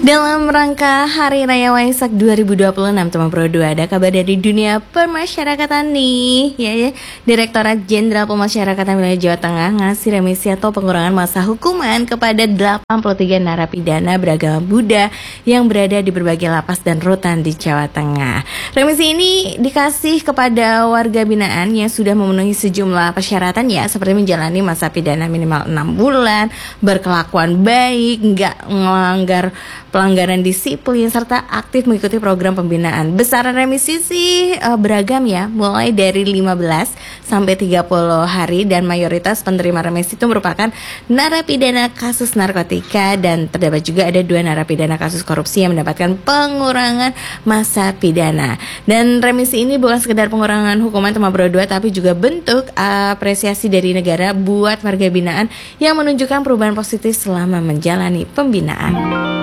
Dalam rangka Hari Raya Waisak 2026, teman Pro 2, ada kabar dari dunia permasyarakatan nih. Direktorat Jenderal Pemasyarakatan Wilayah Jawa Tengah ngasih remisi atau pengurangan masa hukuman kepada 83 narapidana beragama Buddha yang berada di berbagai lapas dan rutan di Jawa Tengah. Remisi ini dikasih kepada warga binaan yang sudah memenuhi sejumlah persyaratan seperti menjalani masa pidana minimal 6 bulan, berkelakuan baik, nggak melanggar pelanggaran disiplin, serta aktif mengikuti program pembinaan. Besaran remisi sih beragam mulai dari 15 sampai 30 hari, dan mayoritas penerima remisi itu merupakan narapidana kasus narkotika, dan terdapat juga ada 2 narapidana kasus korupsi yang mendapatkan pengurangan masa pidana. Dan remisi ini bukan sekedar pengurangan hukuman teman Pro 2, tapi juga bentuk apresiasi dari negara buat warga binaan yang menunjukkan perubahan positif selama menjalani pembinaan.